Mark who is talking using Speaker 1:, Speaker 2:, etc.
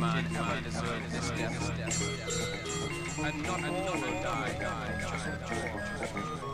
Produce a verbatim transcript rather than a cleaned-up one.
Speaker 1: mankind deserves this death, and not all will die, just